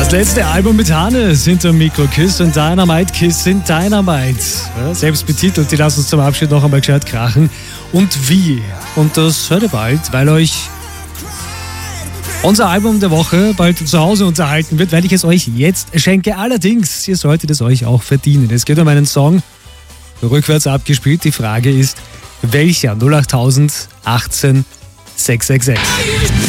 Das letzte Album mit Hannes hinter Mikro, Kiss and Dynamite, Kiss and Dynamite. Ja, selbst betitelt, die lassen uns zum Abschied noch einmal gescheit krachen. Und wie? Und das hört ihr bald, weil euch unser Album der Woche bald zu Hause unterhalten wird, weil ich es euch jetzt schenke. Allerdings, ihr solltet es euch auch verdienen. Es geht um einen Song, rückwärts abgespielt. Die Frage ist, welcher? 08000 18 666.